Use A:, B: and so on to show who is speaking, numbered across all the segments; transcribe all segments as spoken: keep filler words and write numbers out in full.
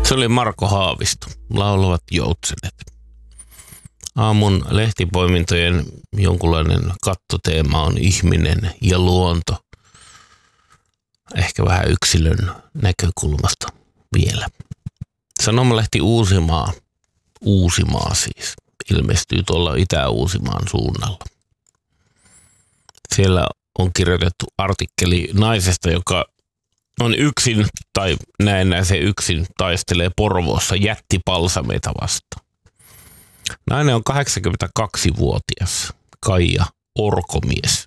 A: Se oli Marko Haavisto, Laulavat joutsenet. Aamun lehtipoimintojen jonkunlainen kattoteema on ihminen ja luonto. Ehkä vähän yksilön näkökulmasta vielä. Sanomalehti Uusimaa, Uusimaa siis, ilmestyy tuolla Itä-Uusimaan suunnalla. Siellä on kirjoitettu artikkeli naisesta, joka on yksin, tai näin se yksin, taistelee Porvoossa jättipalsameita vastaan. Nainen on kahdeksankymmentäkaksivuotias, Kaija Orkomies.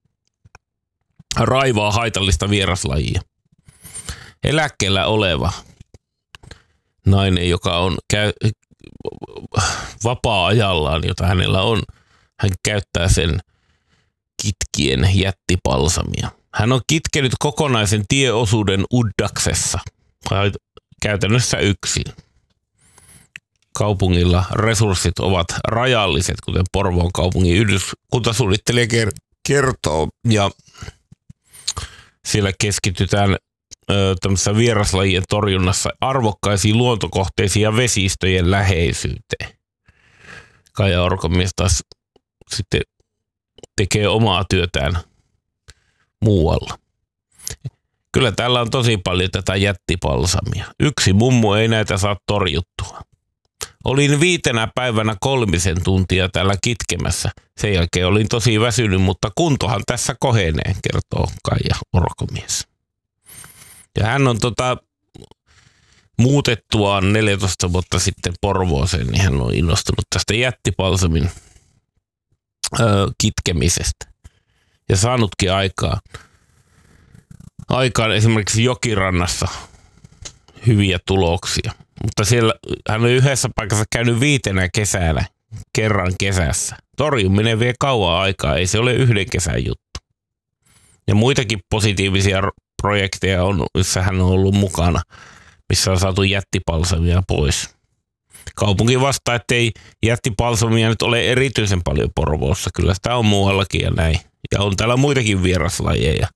A: Raivaa haitallista vieraslajia. Eläkkeellä oleva nainen, joka on käy, vapaa-ajallaan, jota hänellä on, hän käyttää sen kitkien jättipalsamia. Hän on kitkenyt kokonaisen tieosuuden Uddaksessa, käytännössä yksin. Kaupungilla resurssit ovat rajalliset, kuten Porvoon kaupungin yhdyskuntasuunnittelija kertoo, ja siellä keskitytään ö, tämmöisessä vieraslajien torjunnassa arvokkaisiin luontokohteisiin ja vesistöjen läheisyyteen. Kaija Orkomies taas sitten tekee omaa työtään muualla. Kyllä täällä on tosi paljon tätä jättipalsamia. Yksi mummo ei näitä saa torjuttua. Olin viitenä päivänä kolmisen tuntia täällä kitkemässä. Sen jälkeen olin tosi väsynyt, mutta kuntohan tässä kohenee, kertoo Kaija Orkomies. Ja hän on tota, muutettuaan neljätoista vuotta sitten Porvooseen, niin hän on innostunut tästä jättipalsamin ö, kitkemisestä. Ja saanutkin aikaa. Aikaan esimerkiksi Jokirannassa hyviä tuloksia. Mutta siellä hän on yhdessä paikassa käynyt viitenä kesänä, kerran kesässä. Torjuminen vie kauan aikaa, ei se ole yhden kesän juttu. Ja muitakin positiivisia projekteja on, missä hän on ollut mukana, missä on saatu jättipalsamia pois. Kaupunki vastaa, ettei jättipalsamia nyt ole erityisen paljon Porvoossa. Kyllä sitä on muuallakin ja näin. Ja on täällä muitakin vieraslajeja.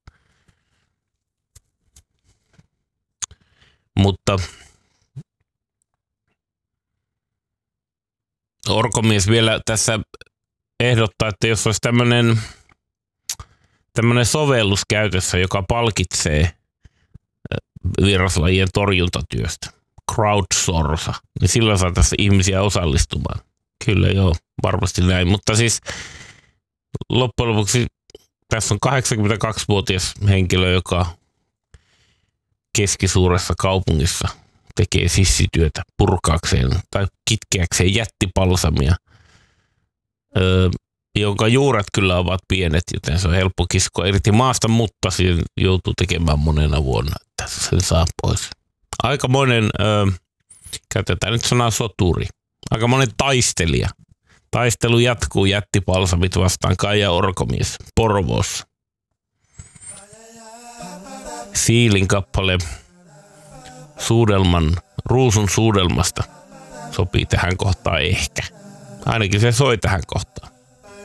A: Mutta Orkomies vielä tässä ehdottaa, että jos olisi tämmöinen tämmöinen sovellus käytössä, joka palkitsee vieraslajien torjuntatyöstä, crowdsourca, niin silloin saataisiin ihmisiä osallistumaan. Kyllä joo, varmasti näin. Mutta siis loppujen lopuksi tässä on kahdeksankymmentäkaksivuotias henkilö, joka keskisuuressa kaupungissa tekee sissityötä purkaakseen tai kitkeäkseen jättipalsamia, öö, jonka juuret kyllä ovat pienet, joten se on helppo kiskoa irti maasta, mutta siihen joutuu tekemään monena vuonna, että sen saa pois. Aikamoinen, öö, käytetään nyt sanaa soturi, aikamoinen taistelija. Taistelu jatkuu jättipalsamit vastaan, Kaija Orkomies Porvoossa. Siilin kappale Suudelman, Ruusun suudelmasta sopii tähän kohtaan ehkä. Ainakin se soi tähän kohtaan.